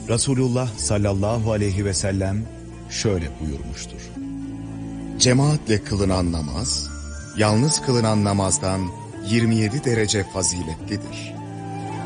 Resulullah sallallahu aleyhi ve sellem şöyle buyurmuştur. Cemaatle kılınan namaz, yalnız kılınan namazdan 27 derece faziletlidir.